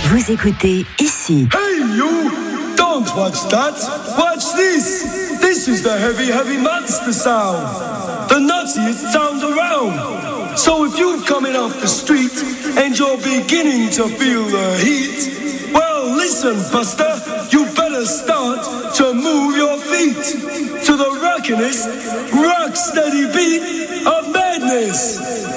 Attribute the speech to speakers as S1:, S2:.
S1: Vous écoutez ici.
S2: Hey you! Don't watch that! Watch this! This is the heavy, heavy monster sound! The nuttiest sound around! So if you're coming off the street and you're beginning to feel the heat, well listen, Buster, you better start to move your feet to the rockinest, rock steady beat of madness!